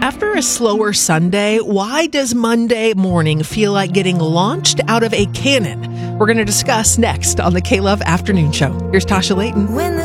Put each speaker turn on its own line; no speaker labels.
After a slower Sunday, why does Monday morning feel like getting launched out of a cannon? We're going to discuss next on the K-Love Afternoon Show. Here's Tasha Layton.